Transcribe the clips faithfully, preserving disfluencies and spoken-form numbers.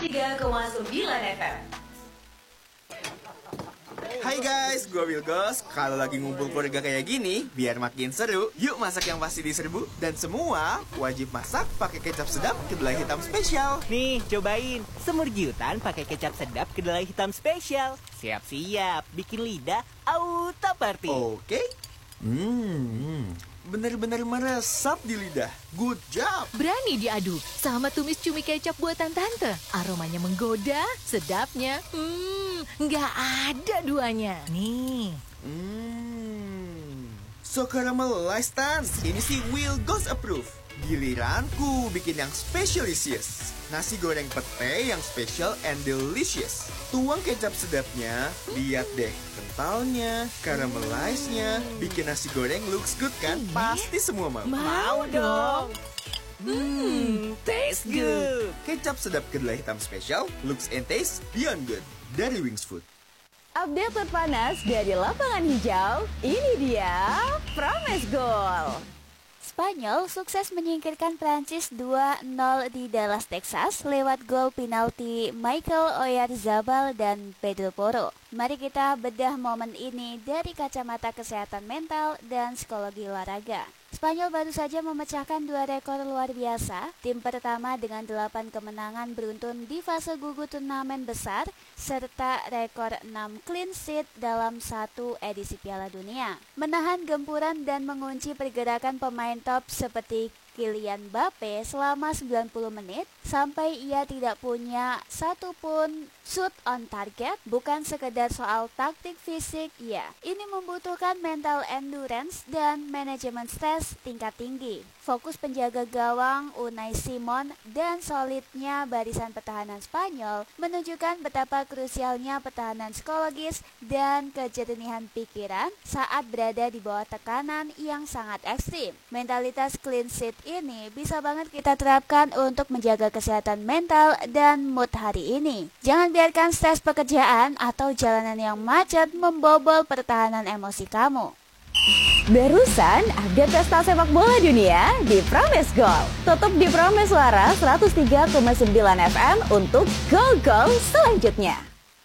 tiga koma sembilan F M. Hai guys, gue Wilgos. Kalau lagi ngumpul keluarga kayak gini, biar makin seru, yuk masak yang pasti diserbu. Dan semua wajib masak pakai kecap sedap kedelai hitam spesial. Nih, cobain semur giutan pakai kecap sedap kedelai hitam spesial. Siap-siap, bikin lidah auto party. Oke. Hmm, bener-bener meresap di lidah. Good job. Berani diadu sama tumis cumi kecap buatan tante. Aromanya menggoda, sedapnya, hmm, nggak ada duanya. Nih. Hmm, so caramelized tan. Ini sih Will Goes Approve. Giliranku bikin yang specialisious. Nasi goreng pete yang special and delicious. Tuang kecap sedapnya, lihat deh kentalnya, caramelized-nya, bikin nasi goreng looks good kan? Pasti semua mau. Mau dong. Hmm, taste good. Kecap sedap kedelai hitam spesial, looks and taste beyond good. Dari Wings Food. Update terpanas dari lapangan hijau, ini dia Promise Goal. Spanyol sukses menyingkirkan Prancis dua nol di Dallas, Texas lewat gol penalti Michael Oyarzabal dan Pedro Porro. Mari kita bedah momen ini dari kacamata kesehatan mental dan psikologi olahraga. Spanyol baru saja memecahkan dua rekor luar biasa. Tim pertama dengan delapan kemenangan beruntun di fase gugur turnamen besar, serta rekor enam clean sheet dalam satu edisi Piala Dunia. Menahan gempuran dan mengunci pergerakan pemain top seperti Kylian Mbappe selama sembilan puluh menit sampai ia tidak punya satupun shoot on target. Bukan sekedar soal taktik fisik, ya, ini membutuhkan mental endurance dan manajemen stres tingkat tinggi. Fokus penjaga gawang Unai Simon dan solidnya barisan pertahanan Spanyol menunjukkan betapa krusialnya pertahanan psikologis dan kejernihan pikiran saat berada di bawah tekanan yang sangat ekstrim. Mentalitas clean sheet ini bisa banget kita terapkan untuk menjaga kesehatan mental dan mood hari ini. Jangan biarkan stres pekerjaan atau jalanan yang macet membobol pertahanan emosi kamu. Barusan update pesta sepak bola dunia di Promise Goal. Tutup di Promise Suara seratus tiga koma sembilan F M untuk gol-gol selanjutnya.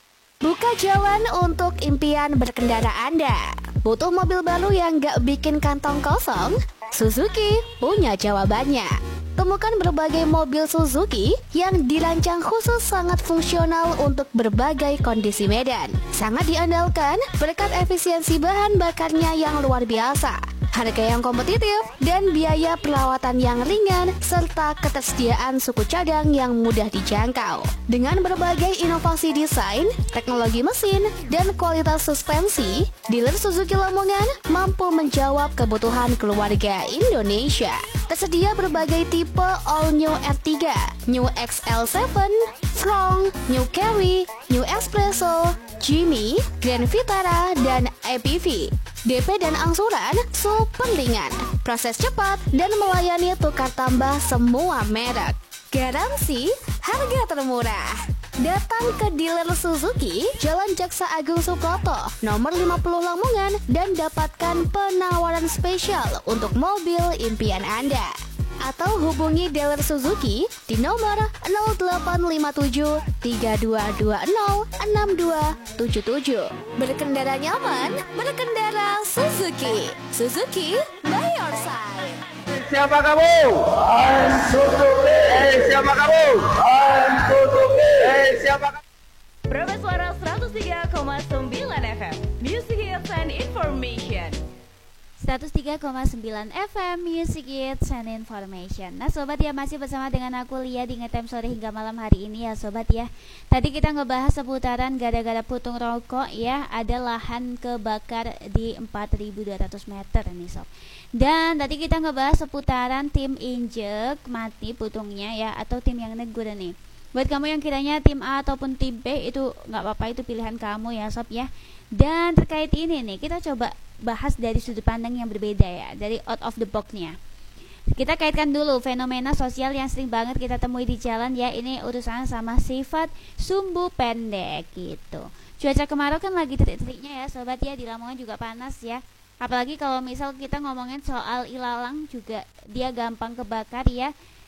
Buka jalan untuk impian berkendara Anda. Butuh mobil baru yang gak bikin kantong kosong? Suzuki punya jawabannya. Temukan berbagai mobil Suzuki yang dirancang khusus sangat fungsional untuk berbagai kondisi medan. Sangat diandalkan berkat efisiensi bahan bakarnya yang luar biasa, harga yang kompetitif, dan biaya perawatan yang ringan, serta ketersediaan suku cadang yang mudah dijangkau. Dengan berbagai inovasi desain, teknologi mesin, dan kualitas suspensi, dealer Suzuki Lamongan mampu menjawab kebutuhan keluarga Indonesia. Tersedia berbagai tipe All New R tiga, New X L tujuh, Strong, New Carry, New Espresso, Jimmy, Grand Vitara, dan E P V. D P dan angsuran super ringan, proses cepat, dan melayani tukar tambah semua merek. Garansi harga termurah. Datang ke dealer Suzuki, Jalan Jaksa Agung Suproto, nomor lima puluh Lamongan, dan dapatkan penawaran spesial untuk mobil impian Anda. Atau hubungi dealer Suzuki di nomor nol delapan lima tujuh tiga dua dua nol enam dua tujuh tujuh. Berkendara nyaman, berkendara Suzuki. Suzuki by your side. Siapa kamu? I'm Suzuki. Eh, siapa kamu? I'm Suzuki. Eh, siapa kamu? Promise Suara seratus tiga koma sembilan F M. Music Hits and Information. seratus tiga koma sembilan F M Music Hits and Information. Nah sobat ya, masih bersama dengan aku Lia di Ngetime sore hingga malam hari ini ya sobat ya. Tadi kita ngebahas seputaran gara-gara putung rokok ya, ada lahan kebakar di empat ribu dua ratus meter nih sob. Dan tadi kita ngebahas seputaran tim injek mati putungnya ya, atau tim yang negur nih. Buat kamu yang kiranya tim A ataupun tim B, itu nggak apa-apa, itu pilihan kamu ya sob ya. Dan terkait ini nih, kita coba bahas dari sudut pandang yang berbeda ya, dari out of the box-nya. Kita kaitkan dulu fenomena sosial yang sering banget kita temui di jalan ya. Ini urusan sama sifat sumbu pendek gitu. Cuaca kemarau kan lagi terik-teriknya ya sobat ya, di Lamongan juga panas ya. Apalagi kalau misal kita ngomongin soal ilalang juga, dia gampang kebakar ya.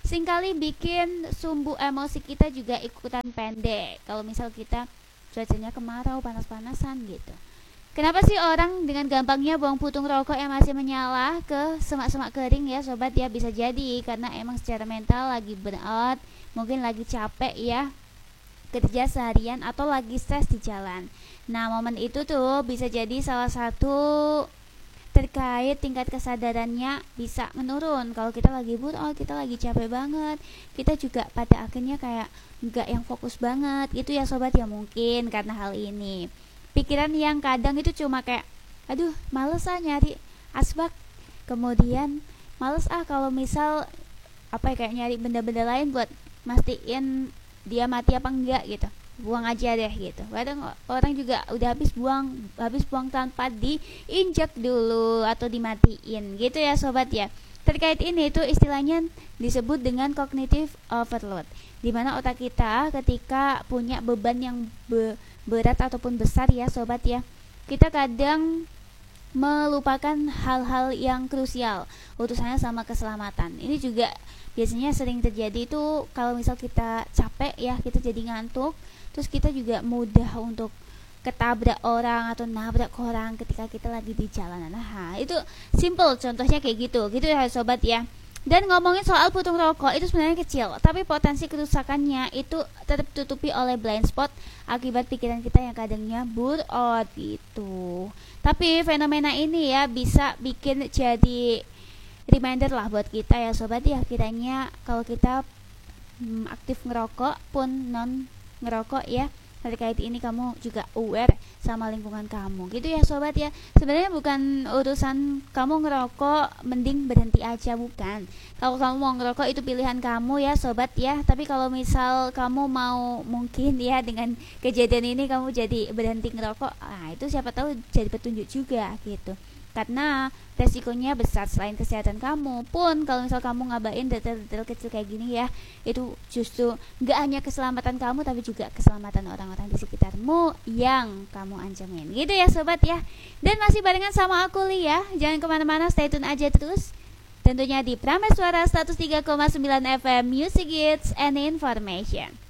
Seringkali bikin sumbu emosi kita juga ikutan pendek. Kalau misal kita cuacanya kemarau, panas-panasan gitu. Kenapa sih orang dengan gampangnya buang putung rokok yang masih menyala ke semak-semak kering ya sobat ya? Bisa jadi karena emang secara mental lagi burnout, mungkin lagi capek ya kerja seharian atau lagi stres di jalan. Nah momen itu tuh bisa jadi salah satu terkait tingkat kesadarannya bisa menurun. Kalau kita lagi burnout, kita lagi capek banget, kita juga pada akhirnya kayak nggak yang fokus banget gitu ya sobat ya. Mungkin karena hal ini pikiran yang kadang itu cuma kayak aduh males ah nyari asbak, kemudian males ah kalau misal apa ya kayak nyari benda-benda lain buat mastiin dia mati apa enggak gitu, buang aja deh gitu. Kadang orang juga udah habis buang habis buang tanpa diinjak dulu atau dimatiin gitu ya sobat ya. Terkait ini itu istilahnya disebut dengan cognitive overload, dimana otak kita ketika punya beban yang be- berat ataupun besar ya sobat ya, kita kadang melupakan hal-hal yang krusial urusannya sama keselamatan. Ini juga biasanya sering terjadi itu kalau misal kita capek ya, kita jadi ngantuk, terus kita juga mudah untuk ketabrak orang atau nabrak orang ketika kita lagi di jalanan. Nah itu simple contohnya kayak gitu gitu ya sobat ya. Dan ngomongin soal putung rokok itu sebenarnya kecil, tapi potensi kerusakannya itu tetap tutupi oleh blind spot akibat pikiran kita yang kadangnya burnout gitu. Tapi fenomena ini ya bisa bikin jadi reminder lah buat kita ya sobat ya, kiranya kalau kita hmm, aktif ngerokok pun non ngerokok ya, terkait ini kamu juga aware sama lingkungan kamu gitu ya sobat ya. Sebenarnya bukan urusan kamu ngerokok mending berhenti aja, bukan. Kalau kamu mau ngerokok itu pilihan kamu ya sobat ya. Tapi kalau misal kamu mau mungkin ya dengan kejadian ini kamu jadi berhenti ngerokok, nah itu siapa tahu jadi petunjuk juga gitu. Karena resikonya besar, selain kesehatan kamu pun kalau misal kamu ngabain detail-detail kecil kayak gini ya, itu justru gak hanya keselamatan kamu tapi juga keselamatan orang-orang di sekitarmu yang kamu ancamin gitu ya sobat ya. Dan masih barengan sama aku Lia, jangan kemana-mana, stay tune aja terus tentunya di Prameswara seratus tiga koma sembilan F M Music Hits and Information.